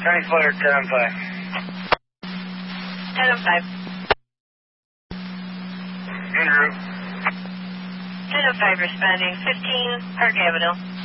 Turning flare 10-5. 10-5. En route. 10-5 responding, 15 Park Avenue.